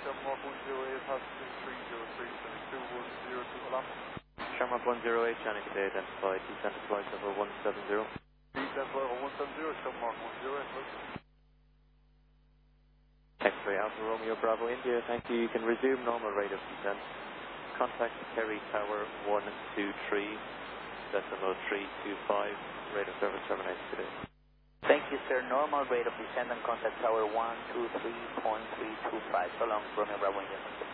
Shamrock 108 has 303, 210 to alarm. Shamrock 108, Janik Day, identified, descent to flight level 170. Descent level 170, Shamrock 108, X-ray Alpha Romeo Bravo India, thank you. You can resume normal rate of descent. Contact Kerry Tower 123, decimal 325, rate of service terminated today. Thank you, sir. Normal rate of descent and contact Tower 123.325. So long, Romeo Bravo India.